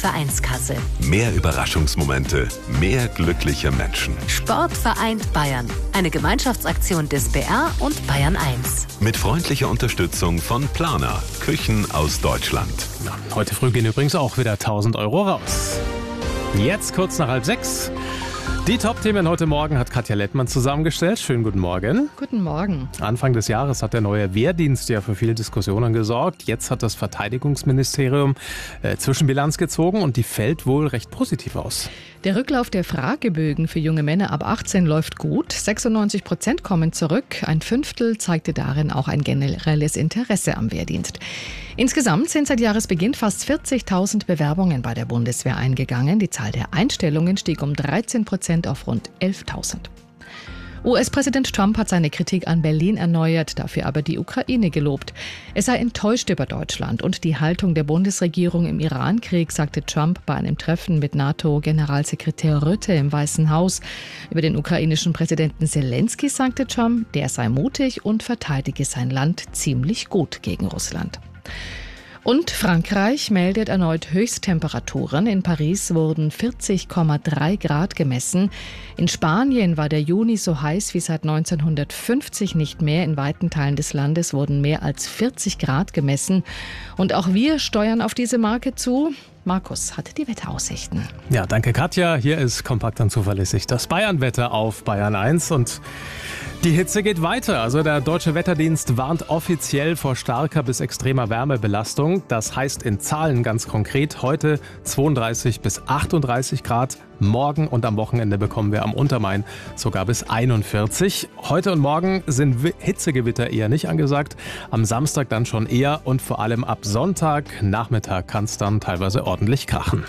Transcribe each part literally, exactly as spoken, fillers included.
Vereinskasse. Mehr Überraschungsmomente, mehr glückliche Menschen. Sport vereint Bayern. Eine Gemeinschaftsaktion des B R und Bayern eins. Mit freundlicher Unterstützung von Planer. Küchen aus Deutschland. Ja, heute früh gehen übrigens auch wieder tausend Euro raus. Jetzt kurz nach halb sechs. Die Top-Themen heute Morgen hat Katja Lettmann zusammengestellt. Schönen guten Morgen. Guten Morgen. Anfang des Jahres hat der neue Wehrdienst ja für viele Diskussionen gesorgt. Jetzt hat das Verteidigungsministerium äh, Zwischenbilanz gezogen und die fällt wohl recht positiv aus. Der Rücklauf der Fragebögen für junge Männer ab achtzehn läuft gut. sechsundneunzig Prozent kommen zurück. Ein Fünftel zeigte darin auch ein generelles Interesse am Wehrdienst. Insgesamt sind seit Jahresbeginn fast vierzigtausend Bewerbungen bei der Bundeswehr eingegangen. Die Zahl der Einstellungen stieg um dreizehn Prozent auf rund elftausend. U S-Präsident Trump hat seine Kritik an Berlin erneuert, dafür aber die Ukraine gelobt. Er sei enttäuscht über Deutschland und die Haltung der Bundesregierung im Iran-Krieg, sagte Trump bei einem Treffen mit NATO-Generalsekretär Rutte im Weißen Haus. Über den ukrainischen Präsidenten Zelensky sagte Trump, der sei mutig und verteidige sein Land ziemlich gut gegen Russland. Und Frankreich meldet erneut Höchsttemperaturen. In Paris wurden vierzig Komma drei Grad gemessen. In Spanien war der Juni so heiß wie seit neunzehnhundertfünfzig nicht mehr. In weiten Teilen des Landes wurden mehr als vierzig Grad gemessen. Und auch wir steuern auf diese Marke zu. Markus hat die Wetteraussichten. Ja, danke Katja. Hier ist kompakt und zuverlässig das Bayern-Wetter auf Bayern eins. Und die Hitze geht weiter. Also der Deutsche Wetterdienst warnt offiziell vor starker bis extremer Wärmebelastung. Das heißt in Zahlen ganz konkret heute zweiunddreißig bis achtunddreißig Grad. Morgen und am Wochenende bekommen wir am Untermain sogar bis einundvierzig. Heute und morgen sind Hitzegewitter eher nicht angesagt. Am Samstag dann schon eher und vor allem ab Sonntag Nachmittag kann es dann teilweise ordentlich krachen.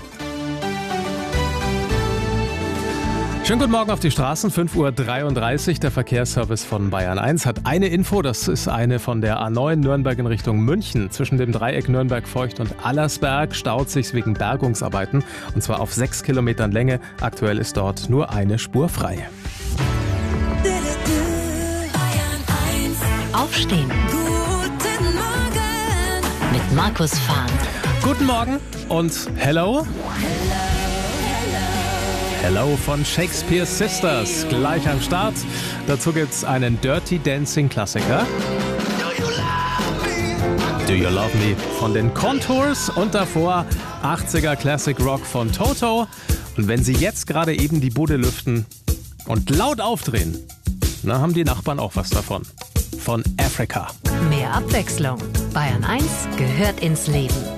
Schönen guten Morgen auf die Straßen, fünf Uhr dreiunddreißig. Der Verkehrsservice von Bayern eins hat eine Info, das ist eine von der A neun Nürnberg in Richtung München. Zwischen dem Dreieck Nürnberg-Feucht und Allersberg staut sich wegen Bergungsarbeiten und zwar auf sechs Kilometern Länge. Aktuell ist dort nur eine Spur frei. Aufstehen. Guten Morgen. Mit Markus Fahn. Guten Morgen und hello. Hello von Shakespeare Sisters, gleich am Start. Dazu gibt's einen Dirty Dancing Klassiker. Do You Love Me von den Contours und davor achtziger Classic Rock von Toto. Und wenn Sie jetzt gerade eben die Bude lüften und laut aufdrehen, na, haben die Nachbarn auch was davon. Von Africa. Mehr Abwechslung. Bayern eins gehört ins Leben.